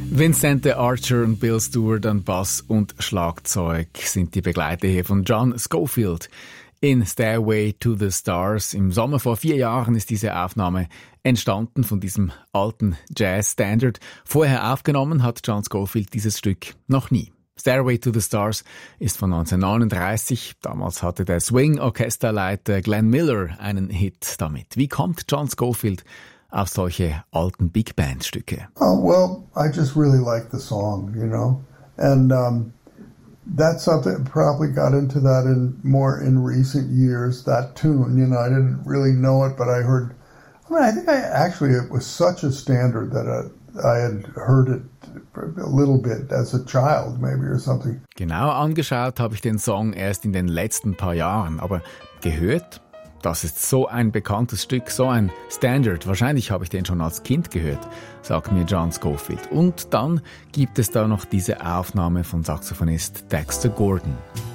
Vincente Archer und Bill Stewart an Bass und Schlagzeug sind die Begleiter hier von John Scofield in Stairway to the Stars. Im Sommer vor 4 Jahren ist diese Aufnahme entstanden von diesem alten Jazz-Standard. Vorher aufgenommen hat John Scofield dieses Stück noch nie. Stairway to the Stars ist von 1939. Damals hatte der Swing-Orchesterleiter Glenn Miller einen Hit damit. Wie kommt John Scofield auf solche alten Big Band Stücke? Oh, well, I just really like the song, you know. And that's something probably got into that more in recent years, that tune, you know. I didn't really know it, but I think it was such a standard that I had heard it a little bit as a child maybe or something. Genau angeschaut habe ich den Song erst in den letzten paar Jahren, aber gehört? Das ist so ein bekanntes Stück, so ein Standard. Wahrscheinlich habe ich den schon als Kind gehört, sagt mir John Scofield. Und dann gibt es da noch diese Aufnahme von Saxophonist Dexter Gordon.